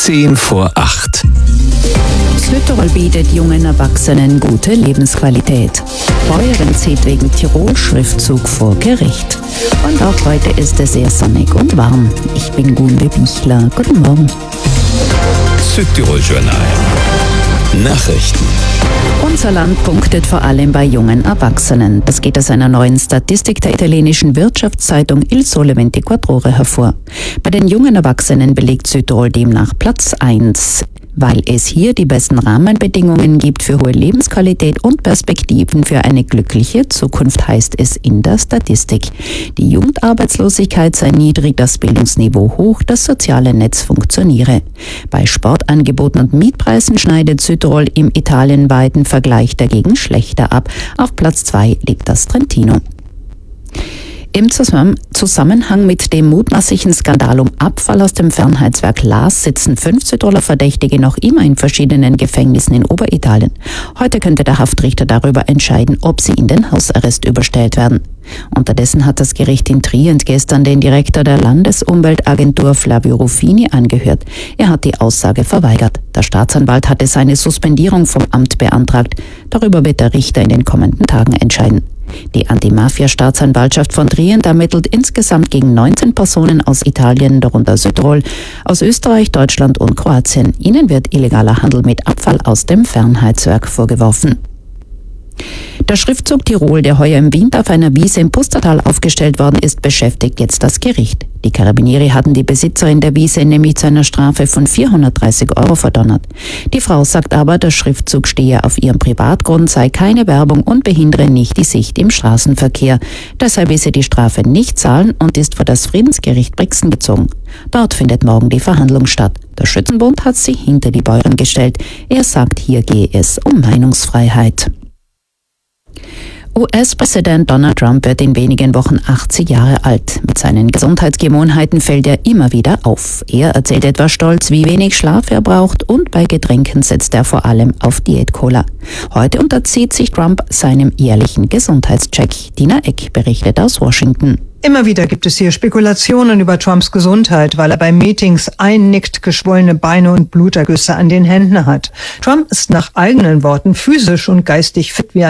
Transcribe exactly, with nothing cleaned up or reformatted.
Zehn vor acht. Südtirol bietet jungen Erwachsenen gute Lebensqualität. Bäuerin zieht wegen Tirol-Schriftzug vor Gericht. Und auch heute ist es sehr sonnig und warm. Ich bin Gunde Bichler. Guten Morgen. Südtirol-Journal. Nachrichten. Unser Land punktet vor allem bei jungen Erwachsenen. Das geht aus einer neuen Statistik der italienischen Wirtschaftszeitung Il Sole ventiquattro Ore hervor. Bei den jungen Erwachsenen belegt Südtirol demnach Platz eins. Weil es hier die besten Rahmenbedingungen gibt für hohe Lebensqualität und Perspektiven für eine glückliche Zukunft, heißt es in der Statistik. Die Jugendarbeitslosigkeit sei niedrig, das Bildungsniveau hoch, das soziale Netz funktioniere. Bei Sportangeboten und Mietpreisen schneidet Südtirol im italienweiten Vergleich dagegen schlechter ab. Auf Platz zwei liegt das Trentino. Im Zusammenhang mit dem mutmaßlichen Skandal um Abfall aus dem Fernheitswerk Laas sitzen fünf Südtiroler Verdächtige noch immer in verschiedenen Gefängnissen in Oberitalien. Heute könnte der Haftrichter darüber entscheiden, ob sie in den Hausarrest überstellt werden. Unterdessen hat das Gericht in Trient gestern den Direktor der Landesumweltagentur Flavio Ruffini angehört. Er hat die Aussage verweigert. Der Staatsanwalt hatte seine Suspendierung vom Amt beantragt. Darüber wird der Richter in den kommenden Tagen entscheiden. Die Anti-Mafia-Staatsanwaltschaft von Trient ermittelt insgesamt gegen neunzehn Personen aus Italien, darunter Südtirol, aus Österreich, Deutschland und Kroatien. Ihnen wird illegaler Handel mit Abfall aus dem Fernheitswerk vorgeworfen. Der Schriftzug Tirol, der heuer im Winter auf einer Wiese im Pustertal aufgestellt worden ist, beschäftigt jetzt das Gericht. Die Carabinieri hatten die Besitzerin der Wiese nämlich zu einer Strafe von vierhundertdreißig Euro verdonnert. Die Frau sagt aber, der Schriftzug stehe auf ihrem Privatgrund, sei keine Werbung und behindere nicht die Sicht im Straßenverkehr. Deshalb will sie die Strafe nicht zahlen und ist vor das Friedensgericht Brixen gezogen. Dort findet morgen die Verhandlung statt. Der Schützenbund hat sie hinter die Bäuerin gestellt. Er sagt, hier gehe es um Meinungsfreiheit. U S-Präsident Donald Trump wird in wenigen Wochen achtzig Jahre alt. Mit seinen Gesundheitsgewohnheiten fällt er immer wieder auf. Er erzählt etwas stolz, wie wenig Schlaf er braucht, und bei Getränken setzt er vor allem auf Diät-Cola. Heute unterzieht sich Trump seinem jährlichen Gesundheitscheck. Dina Eck berichtet aus Washington. Immer wieder gibt es hier Spekulationen über Trumps Gesundheit, weil er bei Meetings einnickt, geschwollene Beine und Blutergüsse an den Händen hat. Trump ist nach eigenen Worten physisch und geistig fit wie ein